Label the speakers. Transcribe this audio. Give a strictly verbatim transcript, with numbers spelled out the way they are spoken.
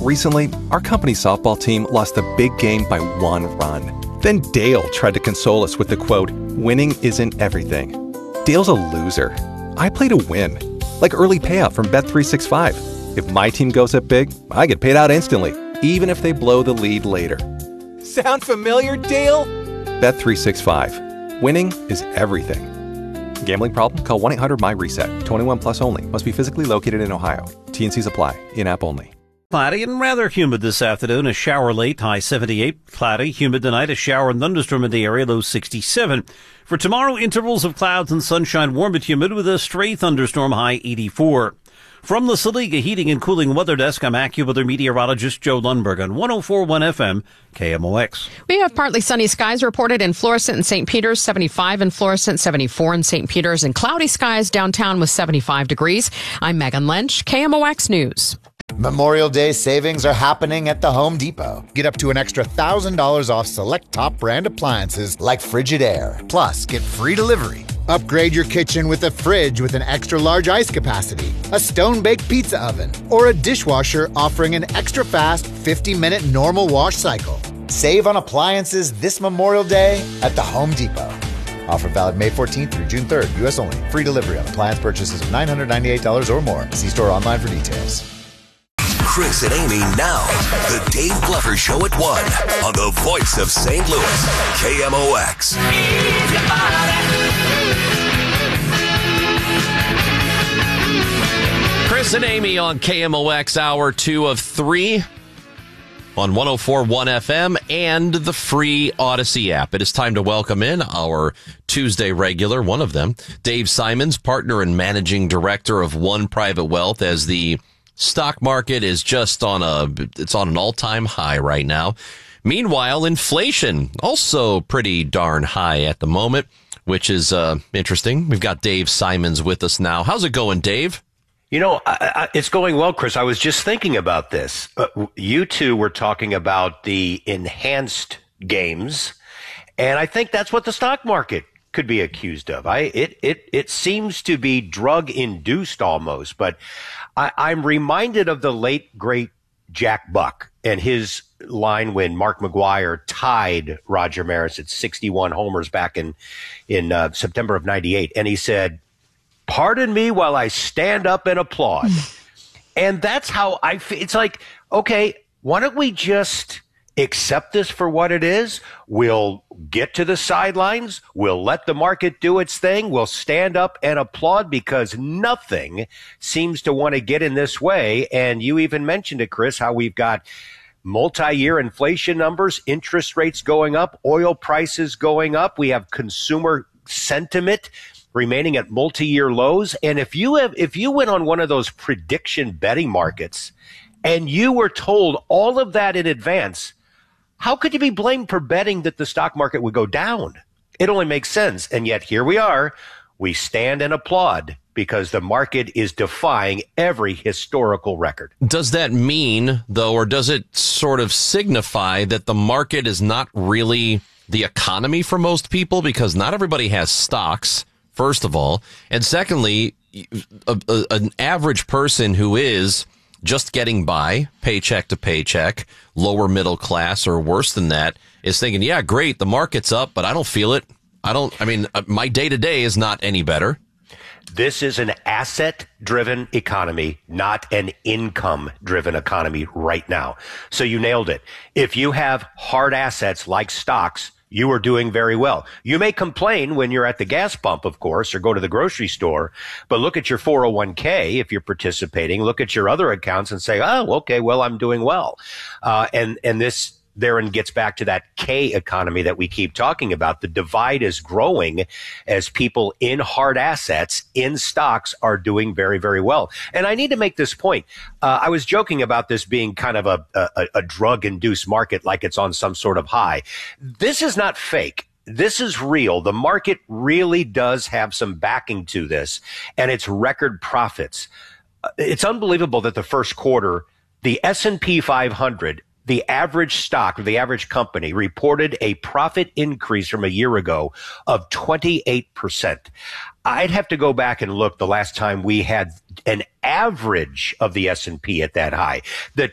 Speaker 1: Recently, our company softball team lost a big game by one run. Then Dale tried to console us with the quote, "Winning isn't everything." Dale's a loser. I play to win. Like early payout from Bet three sixty-five. If my team goes up big, I get paid out instantly, even if they blow the lead later. Sound familiar, Dale? Bet three sixty-five. Winning is everything. Gambling problem? Call one eight hundred M Y reset. twenty-one plus only. Must be physically located in Ohio. T and Cs apply. In-app only.
Speaker 2: Cloudy and rather humid this afternoon. A shower late, high seventy-eight. Cloudy, humid tonight. A shower and thunderstorm in the area, low sixty-seven. For tomorrow, intervals of clouds and sunshine, warm but humid with a stray thunderstorm, high eighty-four. From the Saliga Heating and Cooling Weather Desk, I'm AccuWeather meteorologist Joe Lundberg on one oh four point one F M, K M O X.
Speaker 3: We have partly sunny skies reported in Florissant and Saint Peter's, seventy-five in Florissant, seventy-four in Saint Peter's, and cloudy skies downtown with seventy-five degrees. I'm Megan Lynch, K M O X News.
Speaker 4: Memorial Day savings are happening at the Home Depot. Get up to an extra one thousand dollars off select top brand appliances like Frigidaire. Plus, get free delivery. Upgrade your kitchen with a fridge with an extra large ice capacity, a stone-baked pizza oven, or a dishwasher offering an extra fast fifty minute normal wash cycle. Save on appliances this Memorial Day at the Home Depot. Offer valid May fourteenth through June third. U S only. Free delivery on appliance purchases of nine hundred ninety-eight dollars or more. See store online for details.
Speaker 5: Chris and Amy now. The Dave Glover Show at one on the voice of Saint Louis, K M O X.
Speaker 6: Chris and Amy on K M O X, hour two of three on one oh four point one F M and the free Odyssey app. It is time to welcome in our Tuesday regular, one of them, Dave Simons, partner and managing director of One Private Wealth, as the stock market is just on a, it's on an all-time high right now. Meanwhile, inflation also pretty darn high at the moment, which is uh, interesting. We've got Dave Simons with us now. How's it going, Dave?
Speaker 7: You know, I, I, it's going well, Chris. I was just thinking about this. Uh, you two were talking about the enhanced games, and I think that's what the stock market could be accused of. I it it it seems to be drug induced almost, but I, I'm reminded of the late great Jack Buck and his line when Mark McGwire tied Roger Maris at sixty-one homers back in in uh, September of ninety-eight, and he said, "Pardon me while I stand up and applaud." And that's how I feel. It's like, okay, why don't we just accept this for what it is? We'll get to the sidelines. We'll let the market do its thing. We'll stand up and applaud because nothing seems to want to get in this way. And you even mentioned it, Chris, how we've got multi-year inflation numbers, interest rates going up, oil prices going up. We have consumer sentiment remaining at multi-year lows. And if you have, if you went on one of those prediction betting markets and you were told all of that in advance, how could you be blamed for betting that the stock market would go down? It only makes sense. And yet here we are. We stand and applaud because the market is defying every historical record.
Speaker 6: Does that mean, though, or does it sort of signify that the market is not really the economy for most people? Because not everybody has stocks, first of all. And secondly, a, a, an average person who is just getting by, paycheck to paycheck, lower middle class or worse than that, is thinking, yeah, great, the market's up, but I don't feel it. I don't, I mean, my day-to-day is not any better.
Speaker 7: This is an asset-driven economy, not an income-driven economy right now. So you nailed it. If you have hard assets like stocks, you are doing very well. You may complain when you're at the gas pump, of course, or go to the grocery store, but look at your four oh one k if you're participating. Look at your other accounts and say, oh, okay, well, I'm doing well. Uh, and, and this therein gets back to that K economy that we keep talking about. The divide is growing as people in hard assets, in stocks, are doing very, very well. And I need to make this point. Uh, I was joking about this being kind of a, a, a drug-induced market, like it's on some sort of high. This is not fake. This is real. The market really does have some backing to this, and it's record profits. It's unbelievable that the first quarter, the S and P five hundred, the average stock or the average company, reported a profit increase from a year ago of twenty-eight percent. I'd have to go back and look the last time we had an average of the S and P at that high. The